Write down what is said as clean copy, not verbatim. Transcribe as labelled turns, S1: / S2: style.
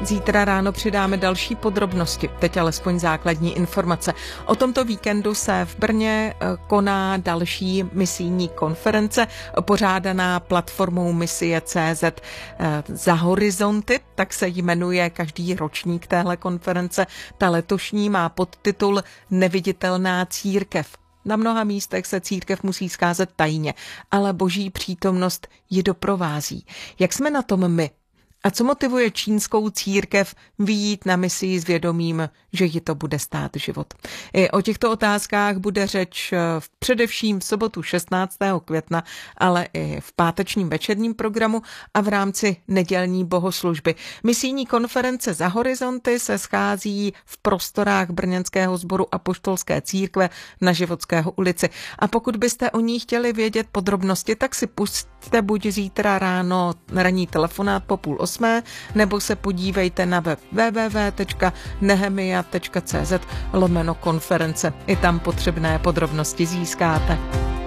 S1: Zítra ráno přidáme další podrobnosti, teď alespoň základní informace. O tomto víkendu se v Brně koná další misijní konference, pořádaná platformou Misie.cz za horizonty, tak se jmenuje každý ročník téhle konference. Ta letošní má podtitul Neviditelná církev. Na mnoha místech se církev musí scházet tajně, ale boží přítomnost ji doprovází. Jak jsme na tom my? A co motivuje čínskou církev vyjít na misi s vědomím, že ji to bude stát život? I o těchto otázkách bude řeč především v sobotu 16. května, ale i v pátečním večerním programu a v rámci nedělní bohoslužby. Misijní konference Za horizonty se schází v prostorách brněnského sboru Apoštolské církve na Životského ulici. A pokud byste o ní chtěli vědět podrobnosti, tak si pusťte buď zítra ráno ranní telefonát po 7:30, nebo se podívejte na web www.nehemia.cz/konference. I tam potřebné podrobnosti získáte.